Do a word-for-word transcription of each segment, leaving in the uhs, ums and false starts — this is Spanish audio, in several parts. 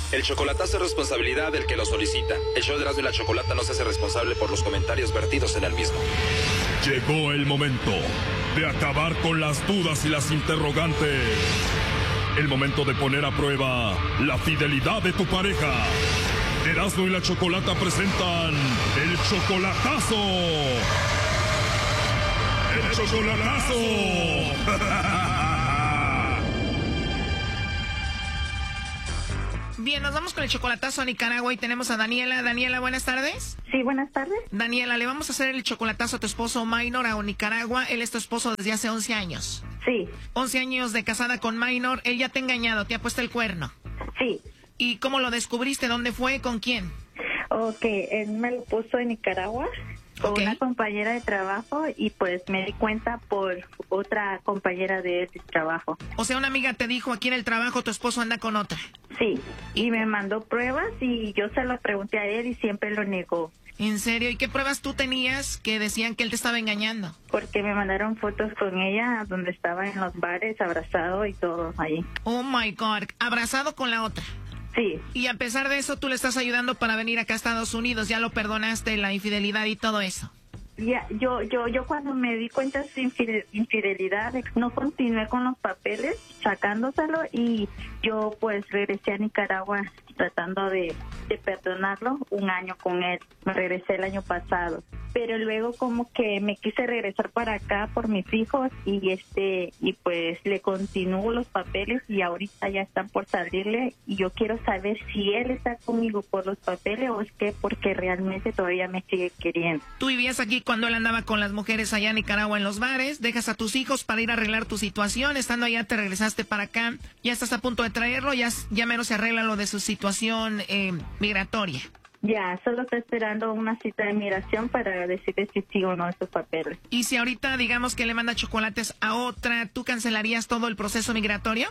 El chocolatazo es responsabilidad del que lo solicita. El show de Erasmo y la Chocolata no se hace responsable por los comentarios vertidos en el mismo. Llegó el momento de acabar con las dudas y las interrogantes. El momento de poner a prueba la fidelidad de tu pareja. Erasmo y la Chocolata presentan el chocolatazo. ¡El chocolatazo! Bien, nos vamos con el chocolatazo a Nicaragua y tenemos a Daniela. Daniela, buenas tardes. Sí, buenas tardes. Daniela, le vamos a hacer el chocolatazo a tu esposo Minor a Nicaragua. Él es tu esposo desde hace once años. Sí. once años de casada con Minor. Él ya te ha engañado, te ha puesto el cuerno. Sí. ¿Y cómo lo descubriste? ¿Dónde fue? ¿Con quién? Ok, él me lo puso en Nicaragua con Okay. una compañera de trabajo y pues me di cuenta por otra compañera de, de trabajo. O sea, una amiga te dijo, aquí en el trabajo tu esposo anda con otra. Sí, y me mandó pruebas y yo se lo pregunté a él y siempre lo negó. ¿En serio? ¿Y qué pruebas tú tenías que decían que él te estaba engañando? Porque me mandaron fotos con ella donde estaba en los bares abrazado y todo ahí. Oh my God, abrazado con la otra. Sí. Y a pesar de eso, tú le estás ayudando para venir acá a Estados Unidos. Ya lo perdonaste, la infidelidad y todo eso. Ya, yo, yo, yo cuando me di cuenta de su infide- infidelidad, no continué con los papeles, sacándoselo y yo pues regresé a Nicaragua tratando de, de perdonarlo un año con él. Me regresé el año pasado, pero luego como que me quise regresar para acá por mis hijos y este y pues le continúo los papeles y ahorita ya están por salirle y yo quiero saber si él está conmigo por los papeles o es que porque realmente todavía me sigue queriendo. Tú vivías aquí cuando él andaba con las mujeres allá en Nicaragua en los bares, dejas a tus hijos para ir a arreglar tu situación, estando allá te regresaste para acá, ya estás a punto de traerlo, ya, ya menos se arregla lo de su situación eh, migratoria. Ya, solo estoy esperando una cita de migración para decirle si sí o no esos papeles. Y si ahorita digamos que le manda chocolates a otra, ¿tú cancelarías todo el proceso migratorio?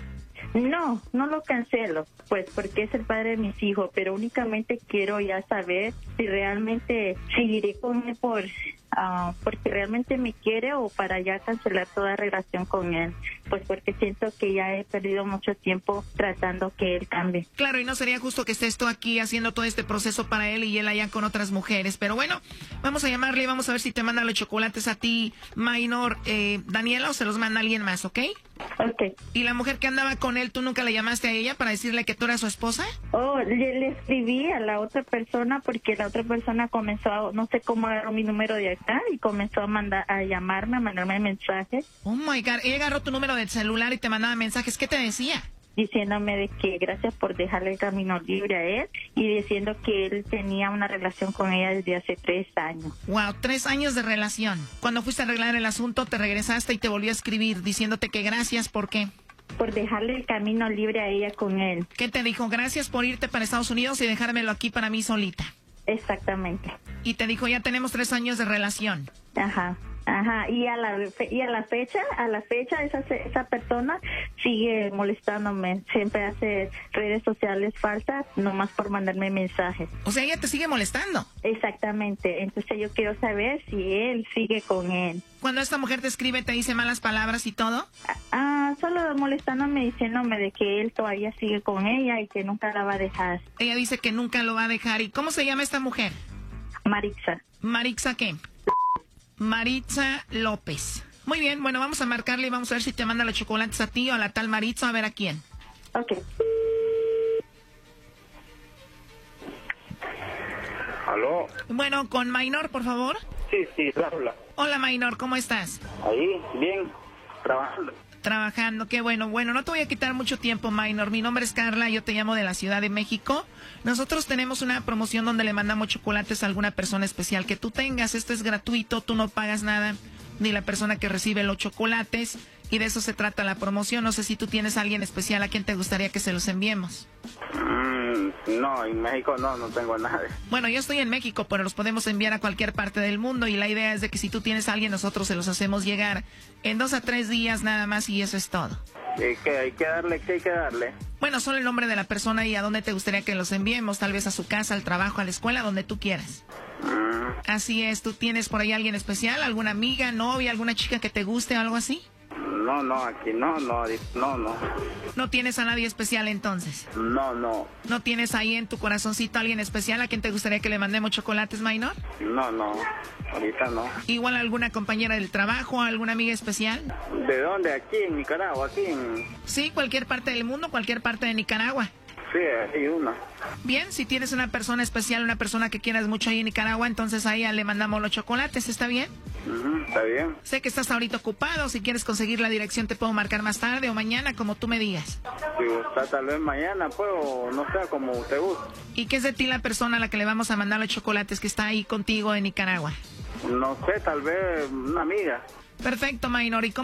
No, no lo cancelo, pues porque es el padre de mis hijos, pero únicamente quiero ya saber si realmente seguiré con él por, uh, porque realmente me quiere o para ya cancelar toda relación con él, pues porque siento que ya he perdido mucho tiempo tratando que él cambie. Claro, y no sería justo que estés tú aquí haciendo todo este proceso para él y él allá con otras mujeres, pero bueno, vamos a llamarle y vamos a ver si te manda los chocolates a ti, Minor, eh, Daniela, o se los manda alguien más, ¿ok? Ok. ¿Y la mujer que andaba con él, tú nunca le llamaste a ella para decirle que tú eras su esposa? Oh, le, le escribí a la otra persona porque la otra persona comenzó, a, no sé cómo agarró mi número de acá y comenzó a mandar, a llamarme, a mandarme mensajes. Oh my God, ella agarró tu número del celular y te mandaba mensajes, ¿qué te decía? Diciéndome de que gracias por dejarle el camino libre a él y diciendo que él tenía una relación con ella desde hace tres años. Wow, tres años de relación. Cuando fuiste a arreglar el asunto, te regresaste y te volvió a escribir diciéndote que gracias, ¿por qué? Por dejarle el camino libre a ella con él. ¿Qué te dijo? Gracias por irte para Estados Unidos y dejármelo aquí para mí solita. Exactamente. Y te dijo, ya tenemos tres años de relación. Ajá. Ajá, y a la y a la fecha, a la fecha esa esa persona sigue molestándome, siempre hace redes sociales falsas nomás por mandarme mensajes. O sea, ella te sigue molestando. Exactamente, entonces yo quiero saber si él sigue con él. Cuando esta mujer te escribe, te dice malas palabras y todo. Ah, solo molestándome, diciéndome de que él todavía sigue con ella y que nunca la va a dejar. Ella dice que nunca lo va a dejar. ¿Y cómo se llama esta mujer? Marixa. ¿Marixa qué? Maritza López. Muy bien, bueno, vamos a marcarle y vamos a ver si te manda los chocolates a ti o a la tal Maritza, a ver a quién. Ok. ¿Aló? Bueno, con Minor, por favor. Sí, sí, habla. Hola, Minor, ¿cómo estás? Ahí, bien, trabajando. Trabajando, qué bueno. Bueno, no te voy a quitar mucho tiempo, Minor. Mi nombre es Carla, yo te llamo de la Ciudad de México. Nosotros tenemos una promoción donde le mandamos chocolates a alguna persona especial que tú tengas. Esto es gratuito, tú no pagas nada, ni la persona que recibe los chocolates. Y de eso se trata la promoción. No sé si tú tienes a alguien especial a quien te gustaría que se los enviemos. Mm, no, en México no, no tengo a nadie. Bueno, yo estoy en México, pero los podemos enviar a cualquier parte del mundo. Y la idea es de que si tú tienes a alguien, nosotros se los hacemos llegar en dos a tres días nada más y eso es todo. ¿Y qué hay que darle? ¿Qué hay que darle? Bueno, solo el nombre de la persona y a dónde te gustaría que los enviemos. Tal vez a su casa, al trabajo, a la escuela, donde tú quieras. Mm. Así es. ¿Tú tienes por ahí alguien especial? ¿Alguna amiga, novia, alguna chica que te guste o algo así? No, no, aquí no, no, no, no. ¿No tienes a nadie especial entonces? No, no. ¿No tienes ahí en tu corazoncito a alguien especial a quien te gustaría que le mandemos chocolates, Minor? No, no, ahorita no. ¿Igual alguna compañera del trabajo, alguna amiga especial? ¿De dónde? Aquí en Nicaragua, aquí en... Sí, cualquier parte del mundo, cualquier parte de Nicaragua. Sí, hay una. Bien, si tienes una persona especial, una persona que quieras mucho ahí en Nicaragua, entonces a ella le mandamos los chocolates, ¿está bien? Uh-huh, está bien. Sé que estás ahorita ocupado, si quieres conseguir la dirección te puedo marcar más tarde o mañana, como tú me digas. Si gusta, tal vez mañana, pues, o no sé, como usted guste. ¿Y qué es de ti la persona a la que le vamos a mandar los chocolates que está ahí contigo en Nicaragua? No sé, tal vez una amiga. Perfecto, Minor. ¿Y cómo